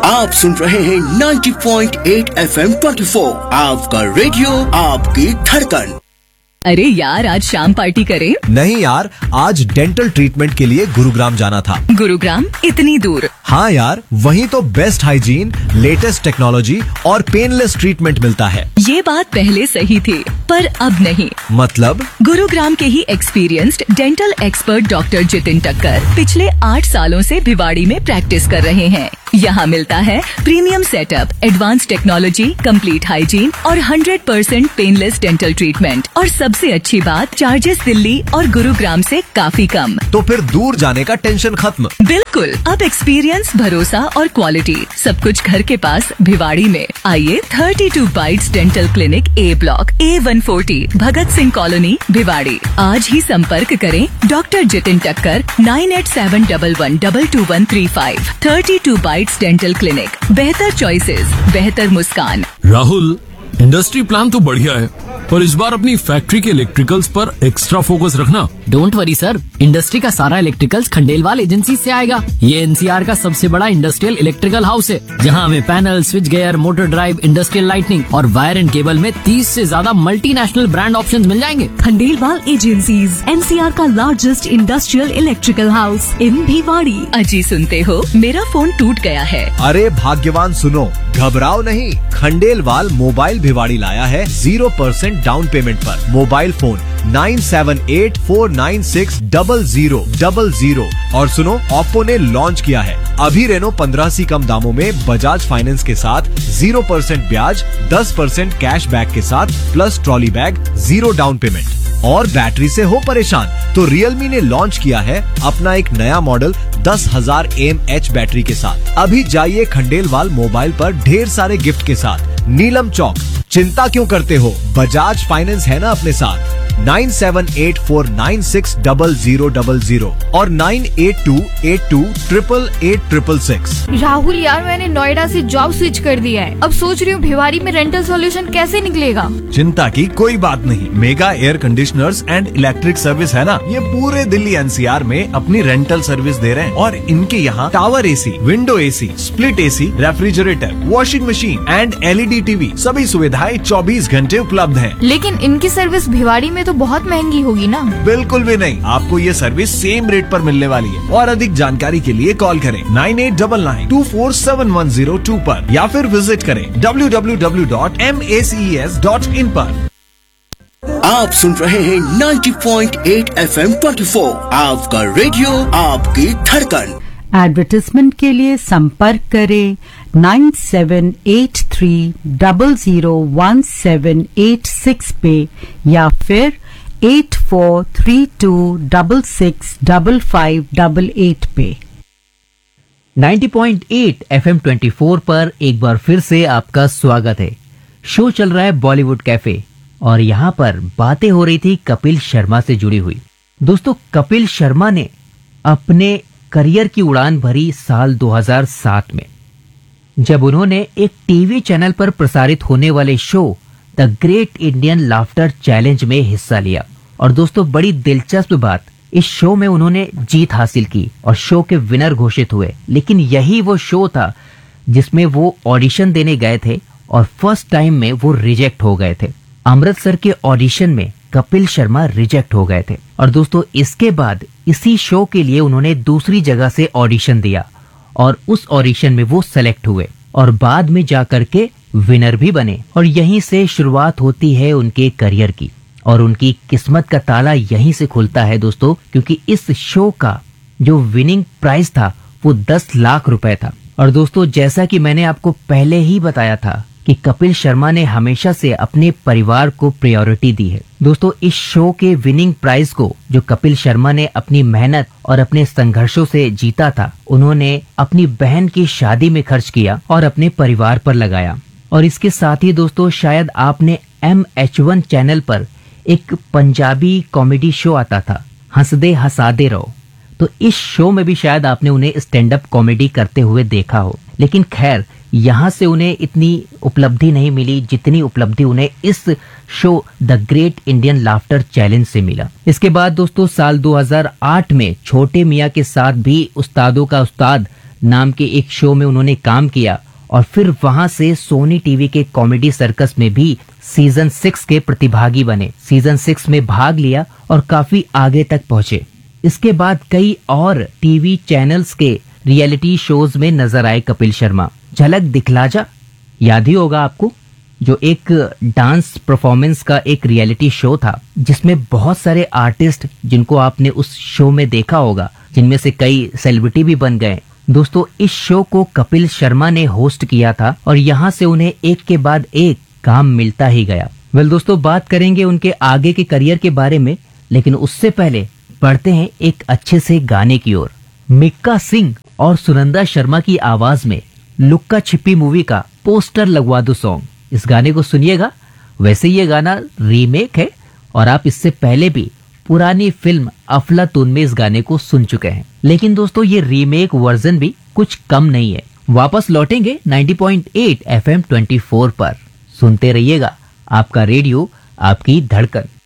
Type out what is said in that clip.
आप सुन रहे हैं 90.8 FM 24, आपका रेडियो आपकी धड़कन। अरे यार, आज शाम पार्टी करें? नहीं यार, आज डेंटल ट्रीटमेंट के लिए गुरुग्राम जाना था। गुरुग्राम इतनी दूर? हाँ यार, वहीं तो बेस्ट हाइजीन, लेटेस्ट टेक्नोलॉजी और पेनलेस ट्रीटमेंट मिलता है। ये बात पहले सही थी, पर अब नहीं। मतलब? गुरुग्राम के ही experienced dental expert doctor Jitin टक्कर पिछले 8 सालों से भिवाड़ी में प्रैक्टिस कर रहे हैं। यहाँ मिलता है premium setup, advance technology, complete hygiene और 100% पेनलेस डेंटल ट्रीटमेंट। और सबसे अच्छी बात, चार्जेस दिल्ली और गुरुग्राम से काफी कम। तो फिर दूर जाने का टेंशन खत्म। बिल्कुल, अब एक्सपीरियंस, भरोसा और क्वालिटी सब कुछ घर के पास भिवाड़ी में। आइए 32 बाइट्स डेंटल क्लिनिक, ए block, A140, Bhagat Singh colony, Bhiwadi. आज ही संपर्क करें डॉक्टर जितिन टक्कर 9871112135। 32 बाइट्स डेंटल क्लिनिक, बेहतर चॉइसेस, बेहतर मुस्कान। राहुल, इंडस्ट्री प्लान तो बढ़िया है, पर इस बार अपनी फैक्ट्री के इलेक्ट्रिकल्स पर एक्स्ट्रा फोकस रखना। डोंट वरी सर, इंडस्ट्री का सारा इलेक्ट्रिकल्स खंडेलवाल एजेंसी से आएगा। ये NCR का सबसे बड़ा इंडस्ट्रियल इलेक्ट्रिकल हाउस है, जहां हमें panel, switch gear, motor drive, industrial lightning और वायर एंड केबल में 30 से ज्यादा मल्टीनेशनल ब्रांड ऑप्शंस मिल जाएंगे। खंडेलवाल एजेंसीज, NCR का largest industrial electrical house in Bhiwadi. अजी सुनते हो, मेरा फोन टूट गया है। अरे भाग्यवान सुनो, घबराओ नहीं, खंडेलवाल मोबाइल भिवाड़ी लाया है 0% डाउन पेमेंट पर। Mobile phone 9784960000। और सुनो, ओप्पो ने लॉन्च किया है अभी रेनो 15 से कम दामों में बजाज फाइनेंस के साथ 0% ब्याज, 10% कैश बैक के साथ plus trolley bag, 0 down payment. और बैटरी से हो परेशान तो रियलमी ने लॉन्च किया है अपना एक नया मॉडल 10,000 mAh बैटरी के साथ। अभी जाइए खंडेलवाल मोबाइल पर ढेर सारे गिफ्ट के साथ। नीलम चौक, चिंता क्यों करते हो, बजाज फाइनेंस है ना अपने साथ। 9784960000 और 9828288866। राहुल यार, मैंने नोएडा से जॉब स्विच कर दिया है। अब सोच रही हूँ भिवाड़ी में रेंटल सॉल्यूशन कैसे निकलेगा। चिंता की कोई बात नहीं, mega air conditioners and electric service है ना, ये पूरे दिल्ली NCR में अपनी रेंटल सर्विस दे रहे हैं। और इनके यहाँ tower AC, window AC, split AC, refrigerator, washing machine and LED TV सभी सुविधाएं 24 घंटे उपलब्ध है। लेकिन इनकी सर्विस भिवाड़ी में तो बहुत महंगी होगी ना। बिल्कुल भी नहीं, आपको ये सर्विस सेम रेट पर मिलने वाली है। और अधिक जानकारी के लिए कॉल करें 9899247102 पर या फिर विजिट करें www.maces.in पर। आप सुन रहे हैं 90.8 FM 24, आपका रेडियो आपकी धड़कन। एडवर्टाइजमेंट के लिए संपर्क करें 9783001786 पे या फिर 8432665588 पे। 90.8 FM 24 पर एक बार फिर से आपका स्वागत है। शो चल रहा है बॉलीवुड कैफे और यहाँ पर बातें हो रही थी कपिल शर्मा से जुड़ी हुई। दोस्तों, कपिल शर्मा ने अपने करियर की उड़ान भरी साल 2007 में, जब उन्होंने एक टीवी चैनल पर प्रसारित होने वाले show the great Indian laughter challenge में हिस्सा लिया। और दोस्तों, बड़ी दिलचस्प बात, इस शो में उन्होंने जीत हासिल की और शो के विनर घोषित हुए। लेकिन यही वो शो था जिसमें वो ऑडिशन देने गए थे और फर्स्ट टाइम में वो रिजेक्ट हो गए थे। अमृतसर के ऑडिशन में कपिल शर्मा रिजेक्ट हो गए थे। और दोस्तों, इसके बाद इसी शो के लिए उन्होंने दूसरी जगह से ऑडिशन दिया और उस ऑडिशन में वो सेलेक्ट हुए और बाद में जाकर के विनर भी बने। और यहीं से शुरुआत होती है उनके करियर की और उनकी किस्मत का ताला यहीं से खुलता है दोस्तों, क्योंकि इस शो का जो विनिंग प्राइस था वो 10 लाख रुपए था। और दोस्तों, जैसा कि मैंने आपको पहले ही बताया था कि कपिल शर्मा ने हमेशा से अपने परिवार को प्रायोरिटी दी है। दोस्तों, इस शो के विनिंग प्राइज को जो कपिल शर्मा ने अपनी मेहनत और अपने संघर्षों से जीता था, उन्होंने अपनी बहन की शादी में खर्च किया और अपने परिवार पर लगाया। और इसके साथ ही दोस्तों, शायद आपने MH1 चैनल पर एक पंजाबी कॉमेडी शो आता था, हंसदे हंसादे रहो, तो इस शो में भी शायद आपने उन्हें स्टैंड अप कॉमेडी करते हुए देखा हो। लेकिन खैर, यहाँ से उन्हें इतनी उपलब्धि नहीं मिली जितनी उपलब्धि उन्हें इस show the great Indian laughter challenge से मिला। इसके बाद दोस्तों, साल 2008 में छोटे मियां के साथ भी उस्तादों का उस्ताद नाम के एक शो में उन्होंने काम किया और फिर वहां से सोनी टीवी के कॉमेडी सर्कस में भी सीजन 6 के प्रतिभागी बने। सीजन 6 में भाग लिया और काफी आगे तक पहुंचे। इसके बाद कई और टीवी चैनल्स के रियलिटी शोज में नजर आए कपिल शर्मा। झलक दिखला जा याद ही होगा आपको, जो एक डांस परफॉर्मेंस का एक रियलिटी शो था जिसमें बहुत सारे आर्टिस्ट जिनको आपने उस शो में देखा होगा, जिनमें से कई सेलिब्रिटी भी बन गए। दोस्तों, इस शो को कपिल शर्मा ने होस्ट किया था और यहाँ से उन्हें एक के बाद एक काम मिलता ही गया। दोस्तों, बात करेंगे उनके आगे के करियर के बारे में, लेकिन उससे पहले बढ़ते हैं एक अच्छे से गाने की ओर। मिक्का सिंह और सुनंदा शर्मा की आवाज में लुक्का छिपी मूवी का पोस्टर लगवा दो सॉन्ग, इस गाने को सुनिएगा। वैसे ये गाना रीमेक है और आप इससे पहले भी पुरानी फिल्म अफलातून में इस गाने को सुन चुके हैं, लेकिन दोस्तों ये रीमेक वर्जन भी कुछ कम नहीं है। वापस लौटेंगे 90.8 FM 24 पर। सुनते रहिएगा आपका रेडियो, आपकी धड़कन।